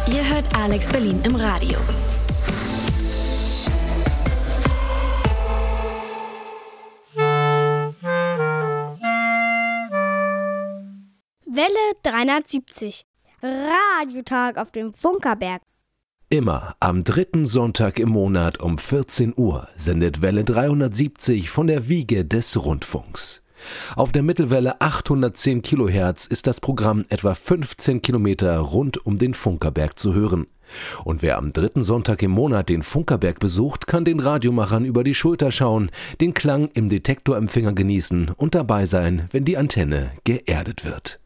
Ihr hört Alex Berlin im Radio. Welle 370. Radiotag auf dem Funkerberg. Immer am 3. Sonntag im Monat um 14 Uhr sendet Welle 370 von der Wiege des Rundfunks. Auf der Mittelwelle 810 kHz ist das Programm etwa 15 Kilometer rund um den Funkerberg zu hören. Und wer am 3. Sonntag im Monat den Funkerberg besucht, kann den Radiomachern über die Schulter schauen, den Klang im Detektorempfänger genießen und dabei sein, wenn die Antenne geerdet wird.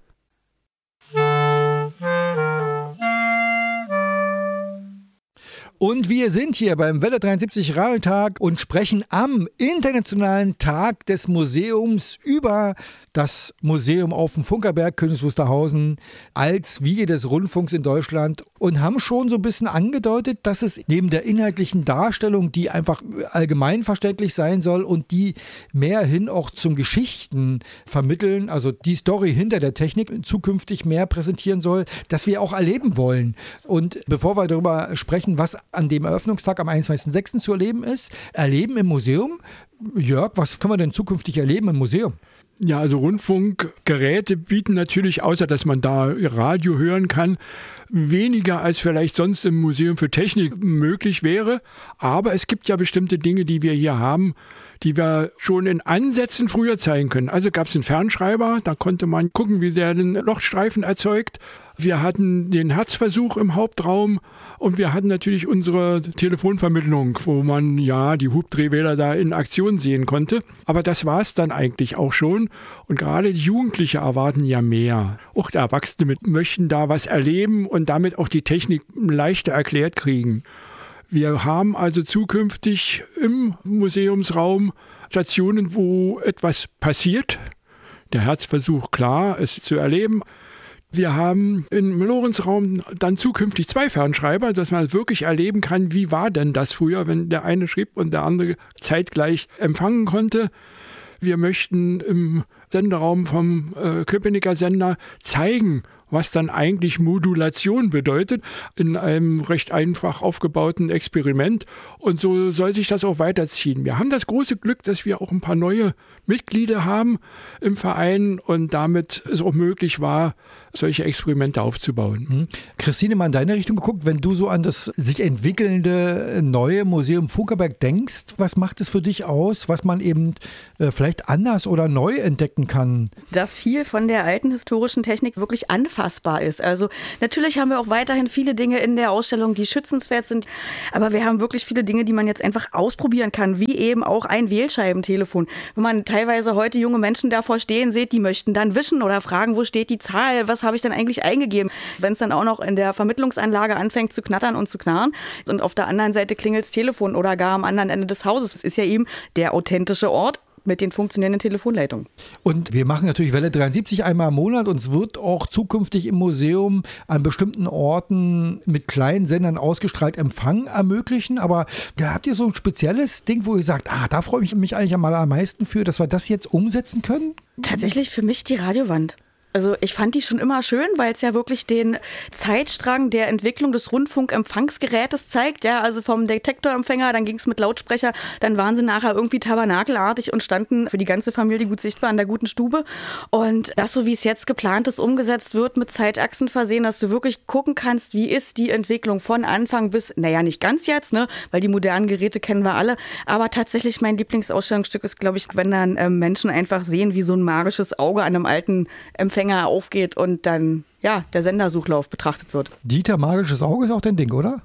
Und wir sind hier beim Welle 73 Radiotag und sprechen am Internationalen Tag des Museums über das Museum auf dem Funkerberg Königs Wusterhausen als Wiege des Rundfunks in Deutschland und haben schon so ein bisschen angedeutet, dass es neben der inhaltlichen Darstellung, die einfach allgemeinverständlich sein soll und die mehr hin auch zum Geschichten vermitteln, also die Story hinter der Technik zukünftig mehr präsentieren soll, dass wir auch erleben wollen. Und bevor wir darüber sprechen, was an dem Eröffnungstag am 21.06. zu erleben ist, erleben im Museum. Jörg, was können wir denn zukünftig erleben im Museum? Ja, also Rundfunkgeräte bieten natürlich, außer dass man da Radio hören kann, weniger als vielleicht sonst im Museum für Technik möglich wäre. Aber es gibt ja bestimmte Dinge, die wir hier haben, die wir schon in Ansätzen früher zeigen können. Also gab es einen Fernschreiber, da konnte man gucken, wie der den Lochstreifen erzeugt. Wir hatten den Herzversuch im Hauptraum und wir hatten natürlich unsere Telefonvermittlung, wo man ja die Hubdrehwähler da in Aktion sehen konnte. Aber das war es dann eigentlich auch schon. Und gerade die Jugendliche erwarten ja mehr. Auch die Erwachsene möchten da was erleben und damit auch die Technik leichter erklärt kriegen. Wir haben also zukünftig im Museumsraum Stationen, wo etwas passiert. Der Herzversuch, klar, ist zu erleben. Wir haben im Lorenzraum dann zukünftig 2 Fernschreiber, dass man wirklich erleben kann, wie war denn das früher, wenn der eine schrieb und der andere zeitgleich empfangen konnte. Wir möchten im Senderaum vom Köpenicker Sender zeigen, was dann eigentlich Modulation bedeutet, in einem recht einfach aufgebauten Experiment. Und so soll sich das auch weiterziehen. Wir haben das große Glück, dass wir auch ein paar neue Mitglieder haben im Verein und damit es auch möglich war, solche Experimente aufzubauen. Christine, mal in deine Richtung geguckt, wenn du so an das sich entwickelnde neue Museum Funkerberg denkst, was macht es für dich aus, was man eben vielleicht anders oder neu entdecken kann? Dass viel von der alten historischen Technik wirklich anfassbar ist. Also natürlich haben wir auch weiterhin viele Dinge in der Ausstellung, die schützenswert sind, aber wir haben wirklich viele Dinge, die man jetzt einfach ausprobieren kann, wie eben auch ein Wählscheibentelefon. Wenn man teilweise heute junge Menschen davor stehen sieht, die möchten dann wischen oder fragen, wo steht die Zahl, was habe ich denn eigentlich eingegeben? Wenn es dann auch noch in der Vermittlungsanlage anfängt zu knattern und zu knarren und auf der anderen Seite klingelt das Telefon oder gar am anderen Ende des Hauses. Es ist ja eben der authentische Ort mit den funktionierenden Telefonleitungen. Und wir machen natürlich Welle 73 einmal im Monat und es wird auch zukünftig im Museum an bestimmten Orten mit kleinen Sendern ausgestrahlt Empfang ermöglichen. Aber da habt ihr so ein spezielles Ding, wo ihr sagt, da freue ich mich eigentlich am meisten für, dass wir das jetzt umsetzen können? Tatsächlich für mich die Radiowand. Also ich fand die schon immer schön, weil es ja wirklich den Zeitstrang der Entwicklung des Rundfunkempfangsgerätes zeigt. Ja, also vom Detektorempfänger, dann ging es mit Lautsprecher, dann waren sie nachher irgendwie tabernakelartig und standen für die ganze Familie gut sichtbar an der guten Stube. Und das, so wie es jetzt geplant ist, umgesetzt wird, mit Zeitachsen versehen, dass du wirklich gucken kannst, wie ist die Entwicklung von Anfang bis, naja, nicht ganz jetzt, ne, weil die modernen Geräte kennen wir alle, aber tatsächlich mein Lieblingsausstellungsstück ist, glaube ich, wenn dann Menschen einfach sehen, wie so ein magisches Auge an einem alten Empfänger aufgeht und dann der Sendersuchlauf betrachtet wird. Dieter, magisches Auge ist auch dein Ding, oder?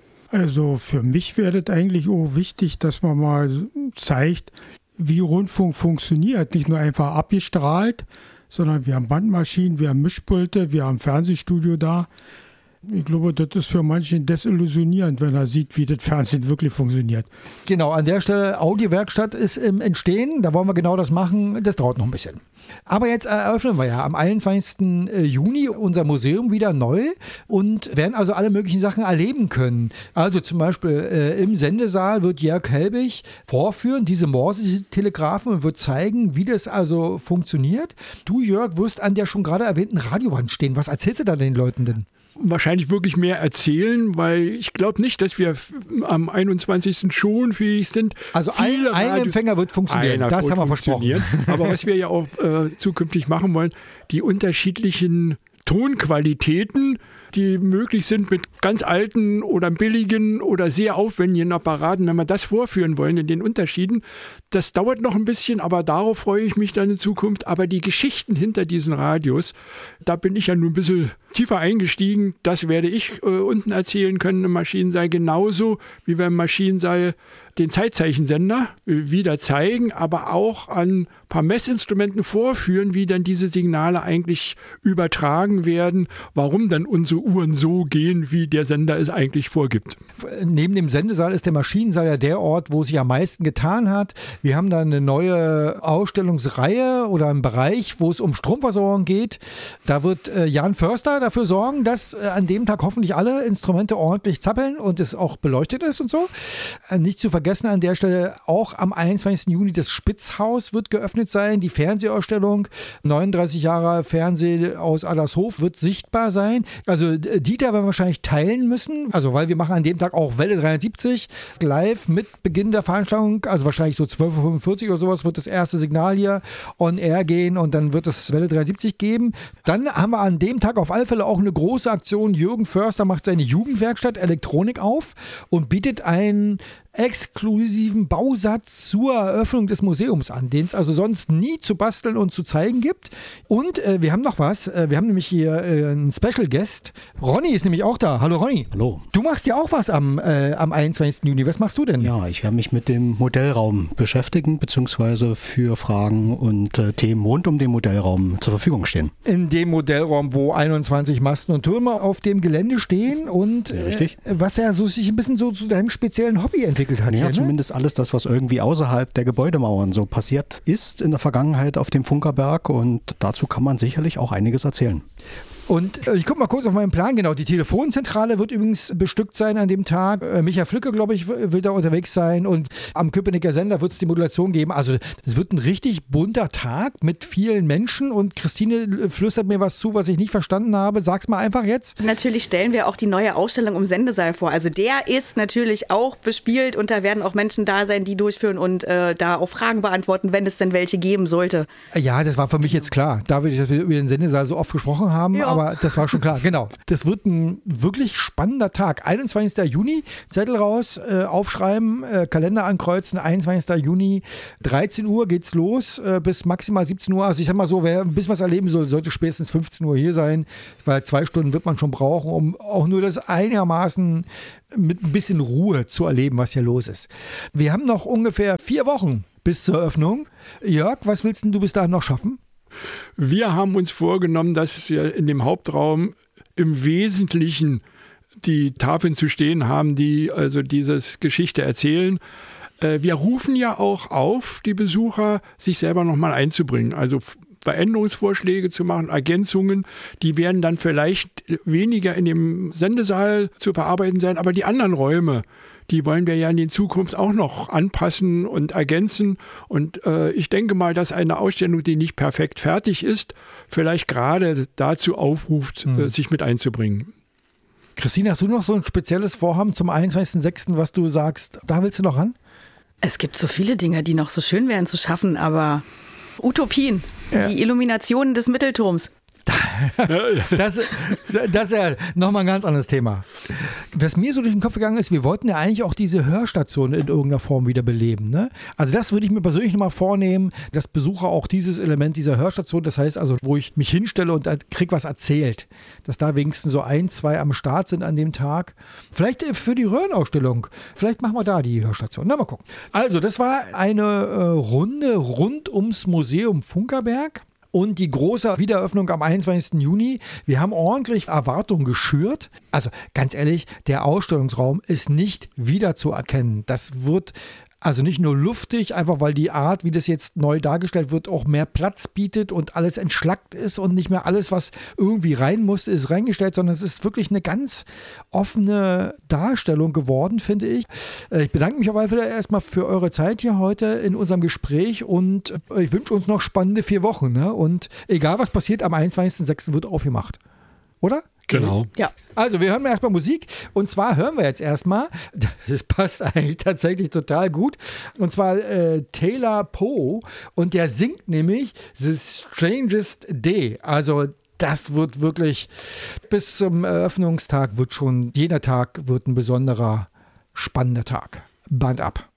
Also für mich wäre das eigentlich auch wichtig, dass man mal zeigt, wie Rundfunk funktioniert. Nicht nur einfach abgestrahlt, sondern wir haben Bandmaschinen, wir haben Mischpulte, wir haben Fernsehstudio da. Ich glaube, das ist für manchen desillusionierend, wenn er sieht, wie das Fernsehen wirklich funktioniert. Genau, an der Stelle, Audiowerkstatt ist im Entstehen. Da wollen wir genau das machen. Das dauert noch ein bisschen. Aber jetzt eröffnen wir ja am 21. Juni unser Museum wieder neu und werden also alle möglichen Sachen erleben können. Also zum Beispiel im Sendesaal wird Jörg Helbig vorführen, diese Morse-Telegraphen, und wird zeigen, wie das also funktioniert. Du, Jörg, wirst an der schon gerade erwähnten Radiowand stehen. Was erzählst du da den Leuten denn? wahrscheinlich wirklich mehr erzählen, weil ich glaube nicht, dass wir am 21. schon fähig sind. Also ein Empfänger wird funktionieren, das haben wir versprochen. Aber was wir ja auch zukünftig machen wollen, die unterschiedlichen Tonqualitäten, die möglich sind mit ganz alten oder billigen oder sehr aufwendigen Apparaten, wenn wir das vorführen wollen in den Unterschieden, das dauert noch ein bisschen, aber darauf freue ich mich dann in Zukunft. Aber die Geschichten hinter diesen Radios, da bin ich ja nur ein bisschen tiefer eingestiegen, das werde ich unten erzählen können im Maschinensaal, genauso wie wir im Maschinensaal den Zeitzeichensender wieder zeigen, aber auch an ein paar Messinstrumenten vorführen, wie dann diese Signale eigentlich übertragen werden, warum dann unsere Uhren so gehen, wie der Sender es eigentlich vorgibt. Neben dem Sendesaal ist der Maschinensaal ja der Ort, wo sich am meisten getan hat. Wir haben da eine neue Ausstellungsreihe oder einen Bereich, wo es um Stromversorgung geht. Da wird Jan Förster dafür sorgen, dass an dem Tag hoffentlich alle Instrumente ordentlich zappeln und es auch beleuchtet ist und so. Nicht zu vergessen an der Stelle, auch am 21. Juni das Spitzhaus wird geöffnet sein. Die Fernsehausstellung, 39 Jahre Fernseh aus Adlershof, wird sichtbar sein. Also Dieter werden wir wahrscheinlich teilen müssen, also weil wir machen an dem Tag auch Welle 73 live mit Beginn der Veranstaltung, also wahrscheinlich so 12.45 Uhr oder sowas wird das erste Signal hier on air gehen und dann wird es Welle 73 geben. Dann haben wir an dem Tag auf alle Fälle auch eine große Aktion. Jürgen Förster macht seine Jugendwerkstatt Elektronik auf und bietet einen exklusiven Bausatz zur Eröffnung des Museums an, den es also sonst nie zu basteln und zu zeigen gibt. Und wir haben noch was. Wir haben nämlich hier einen Special Guest. Ronny ist nämlich auch da. Hallo Ronny. Hallo. Du machst ja auch was am 21. Juni. Was machst du denn? Ja, ich werde mich mit dem Modellraum beschäftigen, beziehungsweise für Fragen und Themen rund um den Modellraum zur Verfügung stehen. In dem Modellraum, wo 21 Masten und Türme auf dem Gelände stehen und richtig. Was ja so sich ein bisschen so zu deinem speziellen Hobby entwickelt hat. Ja, hier, ne? Zumindest alles das, was irgendwie außerhalb der Gebäudemauern so passiert ist in der Vergangenheit auf dem Funkerberg, und dazu kann man sicherlich auch einiges erzählen. Und ich gucke mal kurz auf meinen Plan. Genau, die Telefonzentrale wird übrigens bestückt sein an dem Tag. Michael Flücke, glaube ich, will da unterwegs sein. Und am Köpenicker Sender wird es die Modulation geben. Also es wird ein richtig bunter Tag mit vielen Menschen. Und Christine flüstert mir was zu, was ich nicht verstanden habe. Sag's mal einfach jetzt. Natürlich stellen wir auch die neue Ausstellung im Sendesaal vor. Also der ist natürlich auch bespielt und da werden auch Menschen da sein, die durchführen und da auch Fragen beantworten, wenn es denn welche geben sollte. Ja, das war für mich jetzt klar. Da wir über den Sendesaal so oft gesprochen haben, ja. Aber das war schon klar. Genau. Das wird ein wirklich spannender Tag. 21. Juni, Zettel raus, aufschreiben, Kalender ankreuzen. 21. Juni, 13 Uhr geht's los, bis maximal 17 Uhr. Also ich sag mal so, wer ein bisschen was erleben soll, sollte spätestens 15 Uhr hier sein, weil 2 Stunden wird man schon brauchen, um auch nur das einigermaßen mit ein bisschen Ruhe zu erleben, was hier los ist. Wir haben noch ungefähr 4 Wochen bis zur Eröffnung. Jörg, was willst denn du bis dahin noch schaffen? Wir haben uns vorgenommen, dass wir in dem Hauptraum im Wesentlichen die Tafeln zu stehen haben, die also dieses Geschichte erzählen. Wir rufen ja auch auf, die Besucher, sich selber nochmal einzubringen. Also Veränderungsvorschläge zu machen, Ergänzungen, die werden dann vielleicht weniger in dem Sendesaal zu verarbeiten sein, aber die anderen Räume, die wollen wir ja in Zukunft auch noch anpassen und ergänzen. Und ich denke mal, dass eine Ausstellung, die nicht perfekt fertig ist, vielleicht gerade dazu aufruft, sich mit einzubringen. Christine, hast du noch so ein spezielles Vorhaben zum 21.06., was du sagst, da willst du noch ran? Es gibt so viele Dinge, die noch so schön wären zu schaffen, aber Utopien, die Illuminationen des Mittelturms. Das ist ja nochmal ein ganz anderes Thema. Was mir so durch den Kopf gegangen ist, wir wollten ja eigentlich auch diese Hörstation in irgendeiner Form wieder beleben. Ne? Also das würde ich mir persönlich nochmal vornehmen, dass Besucher auch dieses Element dieser Hörstation, das heißt also, wo ich mich hinstelle und krieg was erzählt, dass da wenigstens so 1, 2 am Start sind an dem Tag. Vielleicht für die Röhrenausstellung, vielleicht machen wir da die Hörstation. Na, mal gucken. Also das war eine Runde rund ums Museum Funkerberg. Und die große Wiedereröffnung am 21. Juni. Wir haben ordentlich Erwartungen geschürt. Also ganz ehrlich, der Ausstellungsraum ist nicht wiederzuerkennen. Das wird also nicht nur luftig, einfach weil die Art, wie das jetzt neu dargestellt wird, auch mehr Platz bietet und alles entschlackt ist und nicht mehr alles, was irgendwie rein muss, ist reingestellt, sondern es ist wirklich eine ganz offene Darstellung geworden, finde ich. Ich bedanke mich auf alle Fälle erstmal für eure Zeit hier heute in unserem Gespräch und ich wünsche uns noch spannende 4 Wochen. Ne? Und egal was passiert, am 21.06. wird aufgemacht. Oder? Genau. Ja. Also wir hören erstmal Musik und zwar hören wir jetzt erstmal, das passt eigentlich tatsächlich total gut, und zwar Taylor Poe und der singt nämlich The Strangest Day. Also das wird wirklich, bis zum Eröffnungstag wird schon, jeder Tag wird ein besonderer, spannender Tag. Band ab.